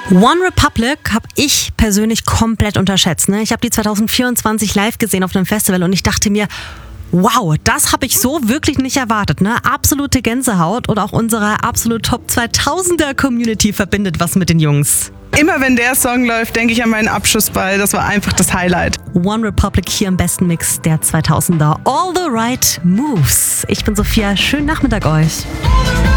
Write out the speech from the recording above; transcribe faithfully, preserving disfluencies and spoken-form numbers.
One Republic habe ich persönlich komplett unterschätzt. Ne? Ich habe die zwanzig vierundzwanzig live gesehen auf einem Festival und ich dachte mir, wow, das habe ich so wirklich nicht erwartet. Ne? Absolute Gänsehaut und auch unsere absolute Top zweitausender Community verbindet was mit den Jungs. Immer wenn der Song läuft, denke ich an meinen Abschlussball. Das war einfach das Highlight. One Republic hier im besten Mix der zweitausender. All the right moves. Ich bin Sophia. Schönen Nachmittag euch.